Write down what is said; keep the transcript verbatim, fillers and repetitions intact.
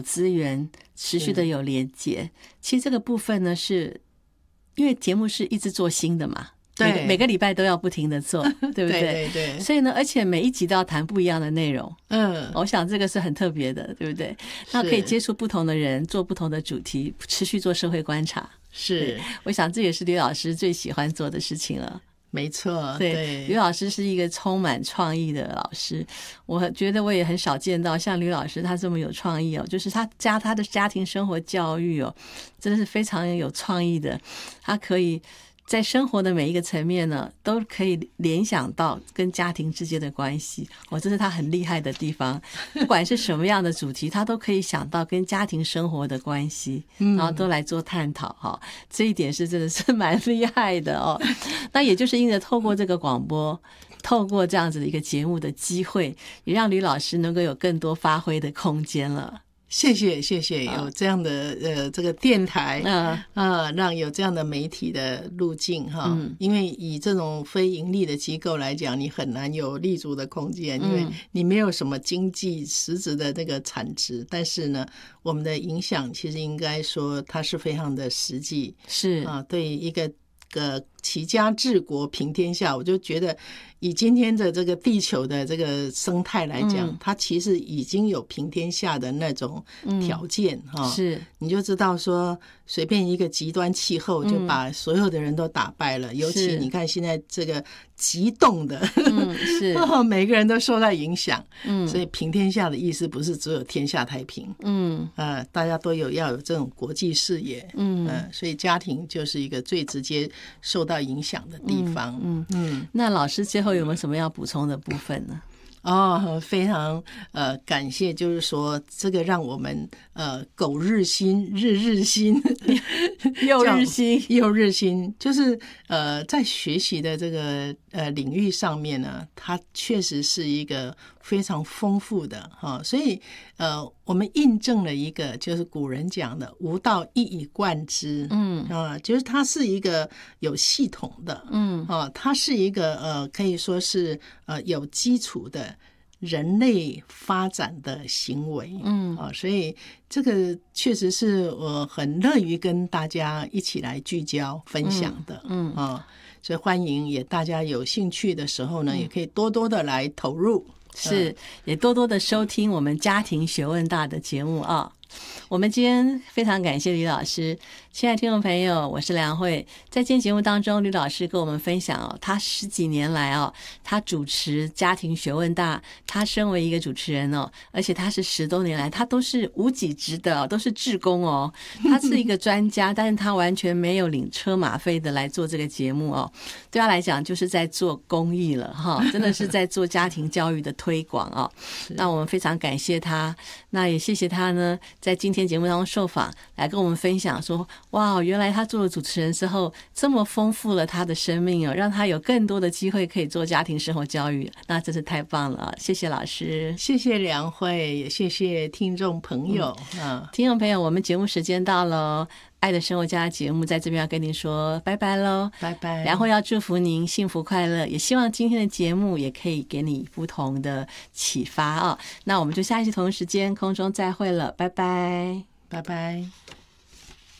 有资源，持续的有连结。其实这个部分呢，是因为节目是一直做新的嘛， 对， 每个每个礼拜都要不停的做，对不对？ 对对对。 所以呢，而且每一集都要谈不一样的内容。 嗯， 我想这个是很特别的，对不对？那可以接触不同的人，做不同的主题，持续做社会观察。 是， 我想这也是吕老师最喜欢做的事情了。 没错， 对， 对， 吕老师是一个充满创意的老师，我觉得我也很少见到像吕老师他这么有创意哦，就是他家他的家庭生活教育哦，真的是非常有创意的，他可以在生活的每一个层面呢，都可以联想到跟家庭之间的关系，哦，这是他很厉害的地方。不管是什么样的主题，他都可以想到跟家庭生活的关系，然后都来做探讨哈。这一点是真的是蛮厉害的哦。那也就是因着透过这个广播，透过这样子的一个节目的机会，也让吕老师能够有更多发挥的空间了。 谢谢谢谢，有这样的呃这个电台啊、呃，让有这样的媒体的路径哈、嗯，因为以这种非盈利的机构来讲，你很难有立足的空间，因为你没有什么经济实质的这个产值，但是呢，我们的影响其实应该说它是非常的实际， 是啊，对一个个齐家治国平天下，我就觉得以今天的这个地球的这个生态来讲、嗯、它其实已经有平天下的那种条件哈、嗯哦，是你就知道说随便一个极端气候就把所有的人都打败了、嗯、尤其你看现在这个极冻的、嗯、是每个人都受到影响，嗯，所以平天下的意思不是只有天下太平，嗯呃，大家都有要有这种国际视野，嗯、呃、所以家庭就是一个最直接受到影响的地方。 嗯 嗯, 嗯，那老师最后有没有什么要补充的部分呢？ 哦，非常呃感谢，就是说这个让我们呃苟日新，日日新， 又日新又日新，就是呃在学习的这个呃领域上面呢，它确实是一个非常丰富的哈、哦，所以呃我们印证了一个就是古人讲的无道一以贯之，嗯啊，就是它是一个有系统的，嗯啊，它是一个呃可以说是呃有基础的人类发展的行为，嗯啊，所以这个确实是我很乐于跟大家一起来聚焦分享的，嗯, 嗯啊，所以欢迎也大家有兴趣的时候呢，嗯、也可以多多的来投入。 是，也多多的收听我们家庭学问大的节目啊。我们今天非常感谢吕老师，亲爱的听众朋友，我是梁慧。在今天节目当中，吕老师跟我们分享哦，他十几年来哦，他主持家庭学问大，他身为一个主持人哦，而且他是十多年来他都是无给职的、哦，都是志工哦。他是一个专家，但是他完全没有领车马费的来做这个节目哦。对他来讲，就是在做公益了哈，真的是在做家庭教育的推广哦。那我们非常感谢他，那也谢谢他呢。在今天节目当中受访，来跟我们分享说，哇，原来他做了主持人之后，这么丰富了他的生命哦，让他有更多的机会可以做家庭生活教育，那真是太棒了，谢谢老师， 谢谢梁慧，也谢谢听众朋友、嗯啊、听众朋友，我们节目时间到了，爱的生活家节目在这边要跟您说拜拜咯， 拜拜。 然后要祝福您幸福快乐，也希望今天的节目也可以给你不同的启发啊。那我们就下一期同一时间空中再会了，拜拜， 拜拜。